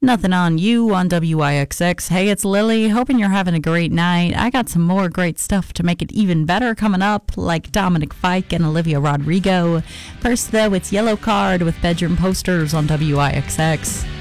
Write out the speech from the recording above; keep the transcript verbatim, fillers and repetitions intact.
Nothing on You on W I X X. Hey, it's Lily. Hoping you're having a great night. I got some more great stuff to make it even better coming up, like Dominic Fike and Olivia Rodrigo. First, though, it's Yellow Card with Bedroom Posters on W I X X.